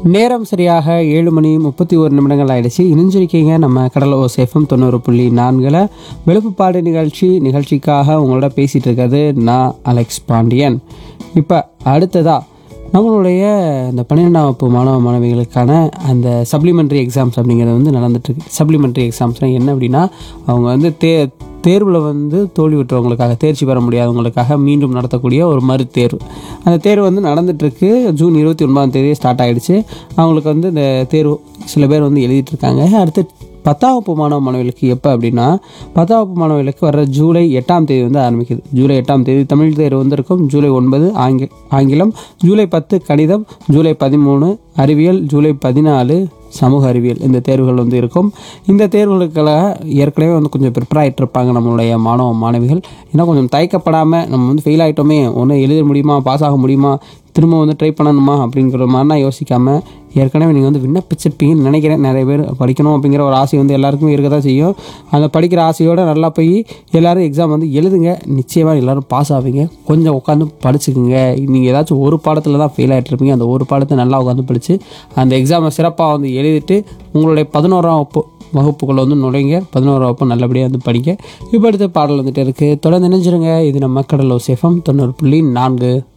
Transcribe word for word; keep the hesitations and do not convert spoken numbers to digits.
நேரம் சரியாக ஏழு மணி முப்பத்தி ஒரு நிமிடங்கள் ஆயிடுச்சு. இணைஞ்சிருக்கீங்க நம்ம கடல் ஓசேஃபம் தொண்ணூறு புள்ளி நான்கில் வெளுப்புப்பாடு நிகழ்ச்சி. நிகழ்ச்சிக்காக உங்களோட பேசிகிட்டு இருக்கிறது நான் அலெக்ஸ் பாண்டியன். இப்போ அடுத்ததாக நம்மளுடைய இந்த பன்னிரெண்டாம் வகுப்பு மாணவ மாணவிகளுக்கான அந்த சப்ளிமெண்ட்ரி எக்ஸாம்ஸ் அப்படிங்கிறது வந்து நடந்துட்டுருக்கு. சப்ளிமெண்ட்ரி எக்ஸாம்ஸ்னால் என்ன அப்படின்னா, அவங்க வந்து தே தேர்வில் வந்து தோல்வி விட்டுறவங்களுக்காக, தேர்ச்சி பெற முடியாதவங்களுக்காக மீண்டும் நடத்தக்கூடிய ஒரு மறு தேர்வு. அந்த தேர்வு வந்து நடந்துகிட்ருக்கு. ஜூன் இருபத்தி ஒன்பதாம் தேதி ஸ்டார்ட் ஆகிடுச்சு. அவங்களுக்கு வந்து இந்த தேர்வு சில பேர் வந்து எழுதிட்டுருக்காங்க. அடுத்து பத்தாம் வகுப்பு மாணவ மாணவிகளுக்கு எப்போ அப்படின்னா, பத்தாம் வகுப்பு மாணவிகளுக்கு வர ஜூலை எட்டாம் தேதி வந்து ஆரம்பிக்குது. ஜூலை எட்டாம் தேதி தமிழ் தேர்வு வந்து இருக்கும். ஜூலை ஒன்பது ஆங்கி ஆங்கிலம் ஜூலை பத்து கணிதம், ஜூலை பதிமூணு அறிவியல், ஜூலை பதினாலு சமூக அறிவியல். இந்த தேர்வுகள் வந்து இருக்கும். இந்த தேர்வுகளுக்கெல்லாம் ஏற்கனவே வந்து கொஞ்சம் ப்ரிப்பேர் ஆகிட்டு இருப்பாங்க நம்மளுடைய மாணவ மாணவிகள். ஏன்னா கொஞ்சம் தயக்கப்படாமல், நம்ம வந்து ஃபெயில் ஆகிட்டோமே, ஒன்றும் எழுத முடியுமா, பாஸ் ஆக முடியுமா, திரும்ப வந்து ட்ரை பண்ணணுமா அப்படிங்கிற மாதிரிலாம் யோசிக்காமல், ஏற்கனவே நீங்கள் வந்து விண்ணப்பிச்சிருப்பீங்கன்னு நினைக்கிறேன். நிறைய பேர் படிக்கணும் அப்படிங்கிற ஒரு ஆசை வந்து எல்லாருக்குமே இருக்க தான் செய்யும். அந்த படிக்கிற ஆசையோடு நல்லா போய் எல்லோரும் எக்ஸாம் வந்து எழுதுங்க. நிச்சயமாக எல்லோரும் பாஸ் ஆவீங்க. கொஞ்சம் உட்காந்து படிச்சுக்குங்க. நீங்கள் ஏதாச்சும் ஒரு பாடத்தில் தான் ஃபெயில் ஆகிட்டு இருப்பீங்க. அந்த ஒரு பாடத்தை நல்லா உட்காந்து படித்து அந்த எக்ஸாமை சிறப்பாக வந்து எழுதிட்டு உங்களுடைய பதினோராம் வகுப்பு வகுப்புக்குள்ளே வந்து நுழைங்க. பதினோராம் வகுப்பு நல்லபடியாக வந்து படிங்க. இப்போ அடுத்த பாடல் வந்துட்டு இருக்குது. தொடர்ந்து நினைஞ்சிருங்க. இது நம்ம கடல் ஓசேஃபம் தொண்ணூறு புள்ளி நான்கு.